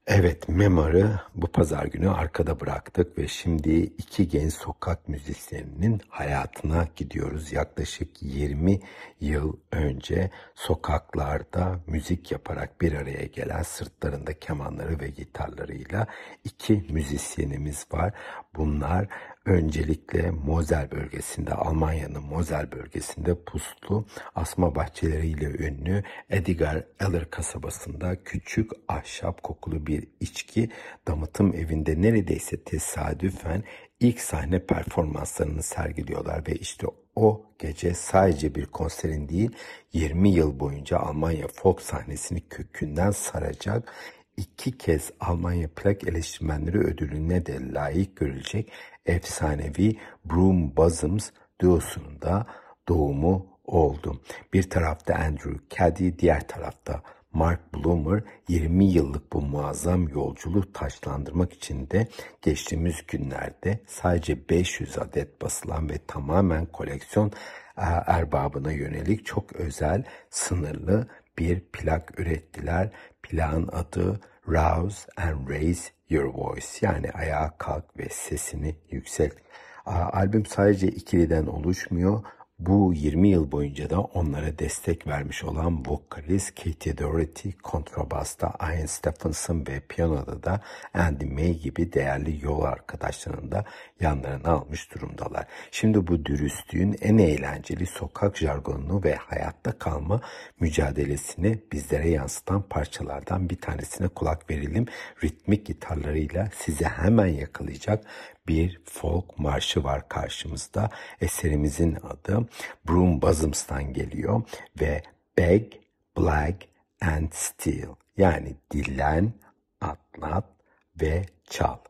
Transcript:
Evet, Memory'ı bu pazar günü arkada bıraktık ve şimdi iki genç sokak müzisyeninin hayatına gidiyoruz. Yaklaşık 20 yıl önce sokaklarda müzik yaparak bir araya gelen, sırtlarında kemanları ve gitarlarıyla iki müzisyenimiz var. Bunlar öncelikle Mosel bölgesinde, Almanya'nın Mosel bölgesinde puslu asma bahçeleriyle ünlü Edgar Eller kasabasında küçük ahşap kokulu bir içki damıtım evinde neredeyse tesadüfen ilk sahne performanslarını sergiliyorlar ve işte o gece sadece bir konserin değil 20 yıl boyunca Almanya folk sahnesini kökünden saracak, iki kez Almanya Plak Eleştirmenleri Ödülü'ne de layık görülecek efsanevi Broom Bottoms duosunun da doğumu oldu. Bir tarafta Andrew Caddy, diğer tarafta Mark Bloomer 20 yıllık bu muazzam yolculuğu taçlandırmak için de geçtiğimiz günlerde sadece 500 adet basılan ve tamamen koleksiyon erbabına yönelik çok özel, sınırlı bir plak ürettiler. Plağın adı Rouse and Raise Your Voice, yani ayağa kalk ve sesini yükselt. Albüm sadece ikiliden oluşmuyor. Bu 20 yıl boyunca da onlara destek vermiş olan vokalist Katie Doherty, kontrabasta Ian Stephenson ve piyanoda da Andy May gibi değerli yol arkadaşlarını da yanlarına almış durumdalar. Şimdi bu dürüstlüğün en eğlenceli sokak jargonunu ve hayatta kalma mücadelesini bizlere yansıtan parçalardan bir tanesine kulak verelim. Ritmik gitarlarıyla sizi hemen yakalayacak bir folk marşı var karşımızda. Eserimizin adı Broom Bottoms'tan geliyor ve Beg, Blag and Steal, yani dillen, atlat ve çal.